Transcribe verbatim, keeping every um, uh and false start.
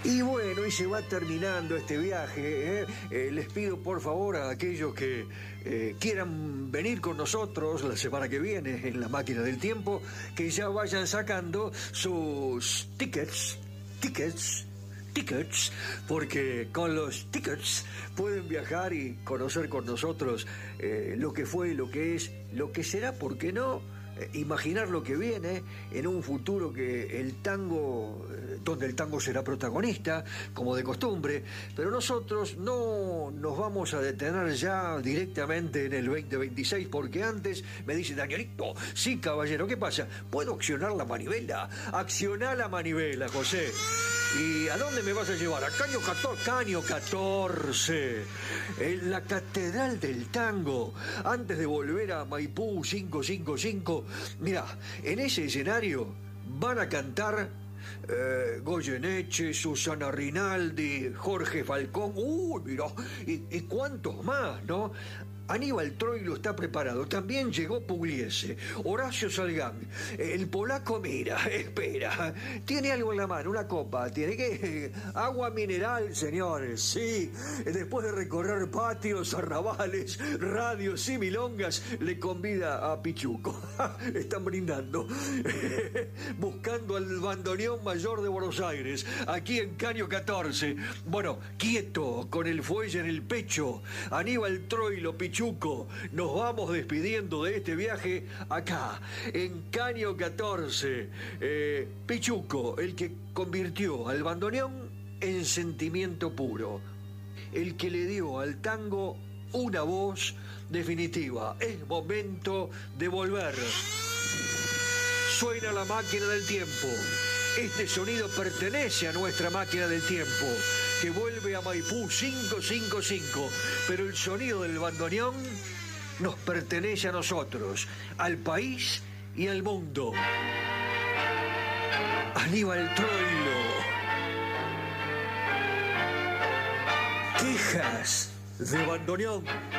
Y bueno, y se va terminando este viaje. ¿eh? Eh, les pido por favor a aquellos que eh, quieran venir con nosotros la semana que viene en la máquina del tiempo, que ya vayan sacando sus tickets, tickets, tickets, porque con los tickets pueden viajar y conocer con nosotros eh, lo que fue, lo que es, lo que será, ¿por qué no? Imaginar lo que viene en un futuro que el tango, donde el tango será protagonista, como de costumbre, pero nosotros no nos vamos a detener ya directamente en el veinte veintiséis, porque antes me dice Danielito, sí caballero, ¿qué pasa? ¿Puedo accionar la manivela? Acciona la manivela, José. ¿Y a dónde me vas a llevar? A Caño catorce, Caño catorce, en la Catedral del Tango, antes de volver a Maipú cinco cinco cinco. Mira, en ese escenario van a cantar eh, Goyeneche, Susana Rinaldi, Jorge Falcón, uy, mira, y, y cuántos más, ¿no? Aníbal Troilo está preparado, también llegó Pugliese, Horacio Salgán, el polaco, mira, espera, tiene algo en la mano, una copa, tiene que... agua mineral, señores, sí, después de recorrer patios, arrabales, radios y milongas, le convida a Pichuco, están brindando, buscando al bandoneón mayor de Buenos Aires, aquí en Caño catorce, bueno, quieto, con el fuelle en el pecho, Aníbal Troilo, Pichuco, Pichuco, nos vamos despidiendo de este viaje acá, en Caño catorce. Eh, Pichuco, el que convirtió al bandoneón en sentimiento puro, el que le dio al tango una voz definitiva. Es momento de volver. Suena la máquina del tiempo. Este sonido pertenece a nuestra máquina del tiempo, que vuelve a Maipú cinco cinco cinco, pero el sonido del bandoneón nos pertenece a nosotros, al país y al mundo. Aníbal Troilo. Quejas de bandoneón.